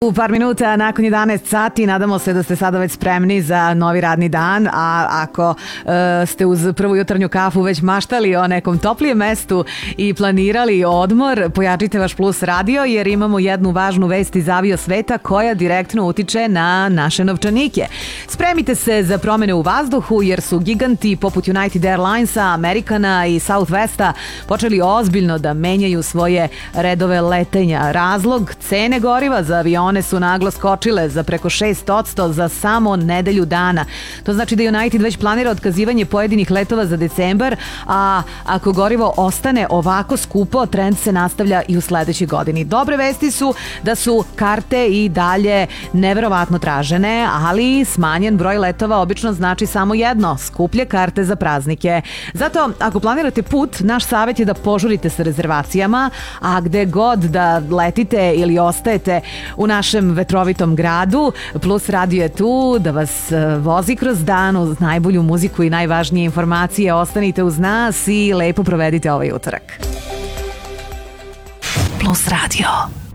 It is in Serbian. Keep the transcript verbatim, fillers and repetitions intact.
U par minuta nakon jedanaest sati nadamo se da ste sada već spremni za novi radni dan, a ako e, ste uz prvu jutarnju kafu već maštali o nekom toplijem mestu i planirali odmor, pojačite vaš Plus radio jer imamo jednu važnu vest iz avio sveta koja direktno utiče na naše novčanike. Spremite se za promene u vazduhu jer su giganti poput United Airlinesa, Americana i Southwesta počeli ozbiljno da menjaju svoje redove letenja. Razlog, cene goriva za avione su naglo skočile za preko šest posto za samo nedelju dana. To znači da United već planira otkazivanje pojedinih letova za decembar, a ako gorivo ostane ovako skupo, trend se nastavlja i u sledećoj godini. Dobre vesti su da su karte i dalje neverovatno tražene, ali smanjen broj letova obično znači samo jedno, skuplje karte za praznike. Zato, ako planirate put, naš savjet je da požurite sa rezervacijama, a gde god da letite ili ostajete u našem vetrovitom gradu, Plus radio je tu da vas vozi kroz dan uz najbolju muziku i najvažnije informacije. Ostanite uz nas i lepo provedite ovaj utorak. Plus radio.